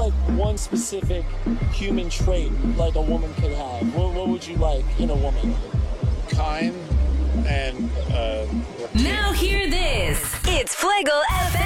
like one specific human trait like a woman could have? What would you like in a woman? Kind and Now hear this. It's Flagel FM.